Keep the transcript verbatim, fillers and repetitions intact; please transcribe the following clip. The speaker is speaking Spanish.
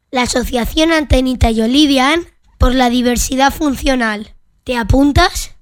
la Asociación Antenita y Olivian por la diversidad funcional. ¿Te apuntas?